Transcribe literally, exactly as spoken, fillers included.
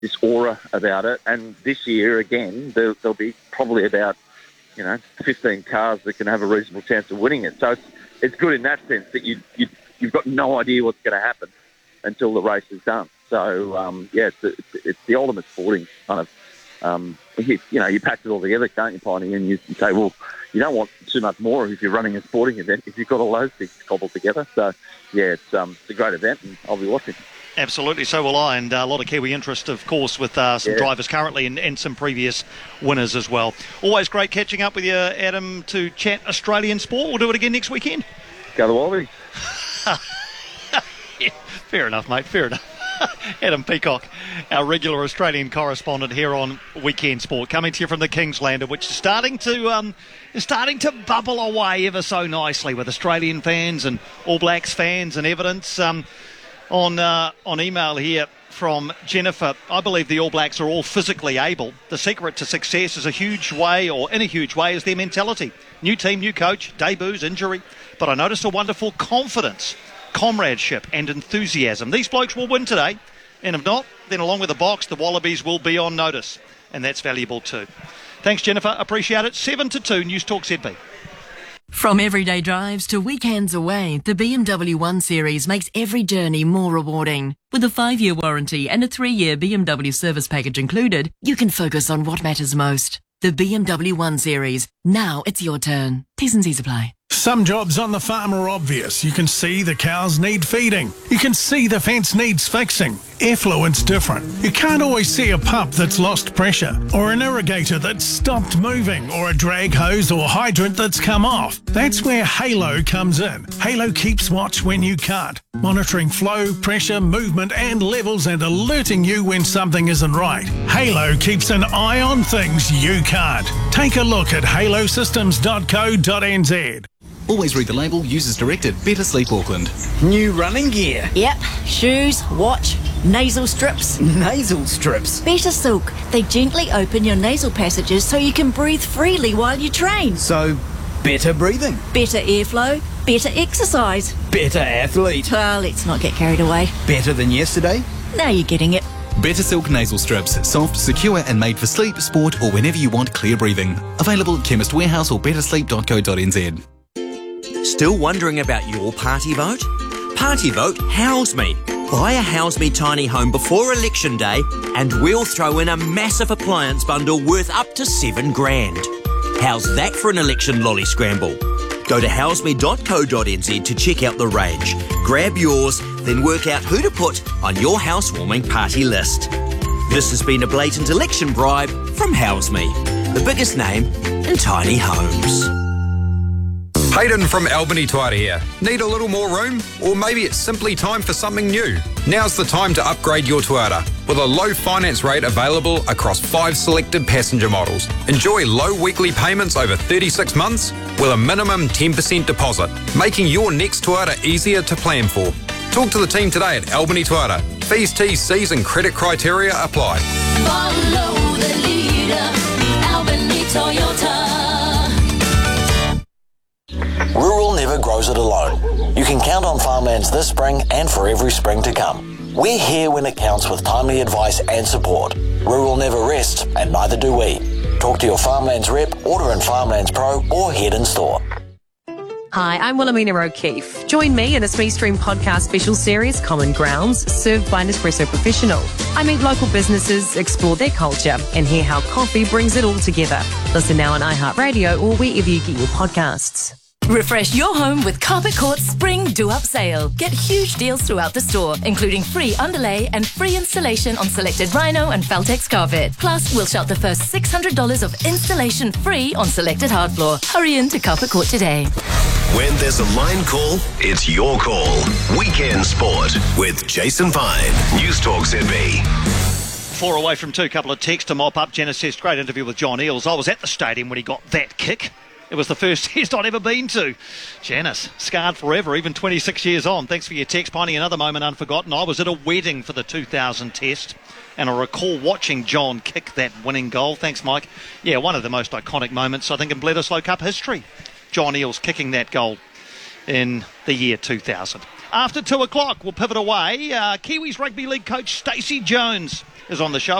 this aura about it. And this year, again, there, there'll be probably about, you know, fifteen cars that can have a reasonable chance of winning it. So it's, it's good in that sense that you, you, you've got no idea what's going to happen until the race is done. So, um, yeah, it's, it's, it's the ultimate sporting kind of, um, you, you know, you patch it all together, can't you, Piney? And you, you say, well, you don't want too much more if you're running a sporting event if you've got all those things cobbled together. So, yeah, it's, um, it's a great event, and I'll be watching. Absolutely, so will I, and uh, a lot of Kiwi interest, of course, with uh, some yeah. drivers currently and, and some previous winners as well. Always great catching up with you, Adam, to chat Australian sport. We'll do it again next weekend. Go the Wallabies. Yeah, fair enough, mate, fair enough. Adam Peacock, our regular Australian correspondent here on Weekend Sport, coming to you from the Kingsland, which is starting to um, is starting to bubble away ever so nicely with Australian fans and All Blacks fans and evidence. Um, on uh, on email here from Jennifer, I believe the All Blacks are all physically able. The secret to success is a huge way, or in a huge way, is their mentality. New team, new coach, debuts, injury. But I noticed a wonderful confidence, comradeship and enthusiasm. These blokes will win today, and if not, then along with the Box, the Wallabies will be on notice, and that's valuable too. Thanks, Jennifer. Appreciate it. seven to two, News Talk Z B. From everyday drives to weekends away, the B M W one Series makes every journey more rewarding. With a five-year warranty and a three-year B M W service package included, you can focus on what matters most. The B M W one Series. Now it's your turn. T's and C's apply. Some jobs on the farm are obvious. You can see the cows need feeding. You can see the fence needs fixing. Effluent's different. You can't always see a pump that's lost pressure, or an irrigator that's stopped moving, or a drag hose or hydrant that's come off. That's where Halo comes in. Halo keeps watch when you can't, monitoring flow, pressure, movement and levels and alerting you when something isn't right. Halo keeps an eye on things you can't. Take a look at halo systems dot co dot n z. Always read the label. Users directed. Better Sleep Auckland. New running gear. Yep. Shoes, watch, nasal strips. Nasal strips? Better Silk. They gently open your nasal passages so you can breathe freely while you train. So, better breathing. Better airflow. Better exercise. Better athlete. Ah, uh, let's not get carried away. Better than yesterday? Now you're getting it. Better Silk nasal strips. Soft, secure and made for sleep, sport or whenever you want clear breathing. Available at Chemist Warehouse or better sleep dot co dot n z. Still wondering about your party vote? Party vote House Me. Buy a House Me tiny home before election day and we'll throw in a massive appliance bundle worth up to seven grand. How's that for an election lolly scramble? Go to house me dot co dot n z to check out the range. Grab yours, then work out who to put on your housewarming party list. This has been a blatant election bribe from House Me, the biggest name in tiny homes. Hayden from Albany Toyota here. Need a little more room? Or maybe it's simply time for something new? Now's the time to upgrade your Toyota with a low finance rate available across five selected passenger models. Enjoy low weekly payments over thirty-six months with a minimum ten percent deposit, making your next Toyota easier to plan for. Talk to the team today at Albany Toyota. Fees, T's, C's and credit criteria apply. Follow the leader, Albany Toyota. Rural never grows it alone. You can count on Farmlands this spring and for every spring to come. We're here when it counts with timely advice and support. Rural never rests, and neither do we. Talk to your Farmlands rep, order in Farmlands Pro or head in store. Hi, I'm Wilhelmina O'Keefe. Join me in a Smee Stream podcast special series, Common Grounds, served by Nespresso Professional. I meet local businesses, explore their culture, and hear how coffee brings it all together. Listen now on iHeartRadio or wherever you get your podcasts. Refresh your home with Carpet Court's Spring Do-Up Sale. Get huge deals throughout the store, including free underlay and free installation on selected Rhino and Feltex carpet. Plus, we'll shop the first six hundred dollars of installation free on selected hard floor. Hurry in to Carpet Court today. When there's a line call, it's your call. Weekend Sport with Jason Pine. News Talk Z B. Four away from two, couple of texts to mop up. Janice says, great interview with John Eales. I was at the stadium when he got that kick. It was the first test I'd ever been to. Janice, scarred forever, even twenty-six years on. Thanks for your text, Piney. Another moment unforgotten. I was at a wedding for the two thousand test, and I recall watching John kick that winning goal. Thanks, Mike. Yeah, one of the most iconic moments, I think, in Bledisloe Cup history. John Eales kicking that goal in the year two thousand. After two o'clock, we'll pivot away. Uh, Kiwis Rugby League coach Stacey Jones is on the show.